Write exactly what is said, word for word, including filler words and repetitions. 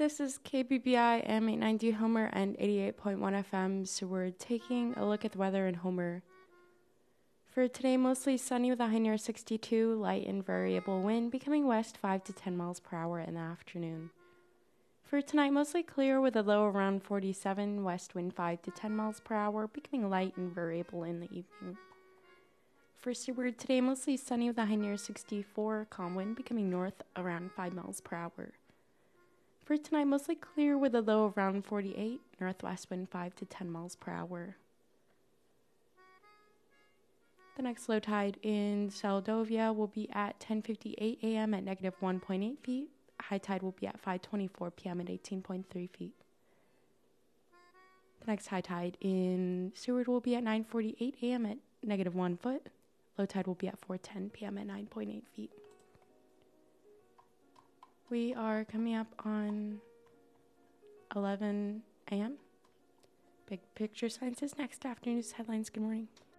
This is K B B I M eight ninety Homer and eighty-eight point one F M, so we're taking a look at the weather in Homer. For today, mostly sunny with a high near sixty-two, light and variable wind, becoming west five to ten miles per hour in the afternoon. For tonight, mostly clear with a low around forty-seven, west wind five to ten miles per hour, becoming light and variable in the evening. For Seward, today, mostly sunny with a high near sixty-four, calm wind, becoming north around five miles per hour. For tonight, mostly clear with a low around forty-eight, northwest wind five to ten miles per hour. The next low tide in Seldovia will be at ten fifty-eight a m at negative one point eight feet. High tide will be at five twenty-four p m at eighteen point three feet. The next high tide in Seward will be at nine forty-eight a m at negative one foot. Low tide will be at four ten p m at nine point eight feet. We are coming up on eleven a m Big Picture Science is next after news headlines. Good morning.